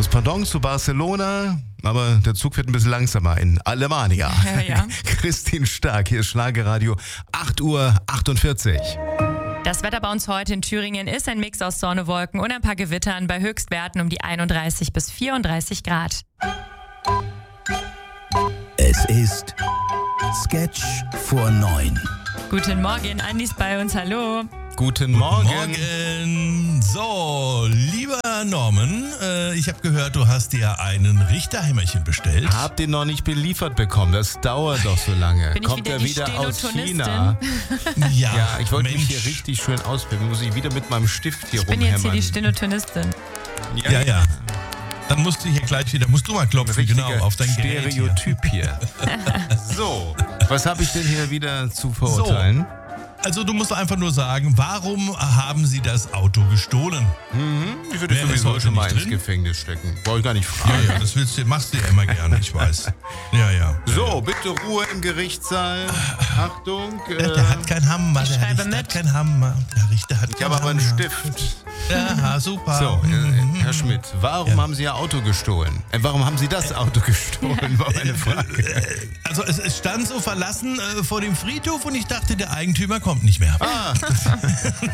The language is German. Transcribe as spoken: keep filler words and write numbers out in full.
Das Pendant zu Barcelona, aber der Zug wird ein bisschen langsamer in Alemania. Ja, ja. Christine Stark, hier ist Schlagerradio, acht Uhr achtundvierzig. Das Wetter bei uns heute in Thüringen ist ein Mix aus Sonne, Wolken und ein paar Gewittern bei Höchstwerten um die einunddreißig bis vierunddreißig Grad. Es ist Sketch vor neun. Guten Morgen, Andi ist bei uns, hallo. Guten Morgen. Morgen. So, lieber Norman, äh, ich habe gehört, du hast dir einen Richterhämmerchen bestellt. Hab den noch nicht beliefert bekommen, das dauert doch so lange. Bin ich Kommt wieder er die wieder aus Stenotonistin? China? Ja, Ja, ich wollte mich Mensch. hier richtig schön ausbilden. Muss ich wieder mit meinem Stift hier Ich bin jetzt hier rumhämmern. die Stenotonistin. Ja, ja. Dann musst du hier gleich wieder, musst du mal klopfen, Richtiger genau, auf dein Gerät hier. Stereotyp hier. So, was habe ich denn hier wieder zu verurteilen? Also du musst einfach nur sagen, warum haben sie das Auto gestohlen? Ich würde Wer ist sowieso heute schon mal nicht ins drin? Gefängnis stecken. Brauche ich gar nicht Ja, fragen. ja, das willst du, machst du ja immer gerne, ich weiß. Ja, ja. So, bitte Ruhe im Gerichtssaal. Achtung. Der, Äh, der hat keinen Hammer, Ich der schreibe Richter mit. hat keinen Hammer. Der Richter hat ich keinen habe aber einen Hammer. Stift. Ja, super. So, Mhm. äh, Herr Schmidt, warum Ja. haben Sie Ihr Auto gestohlen? Äh, warum haben Sie das Auto gestohlen? War meine Frage. Also es, es stand so verlassen äh, vor dem Friedhof und ich dachte, der Eigentümer kommt nicht mehr. Ah,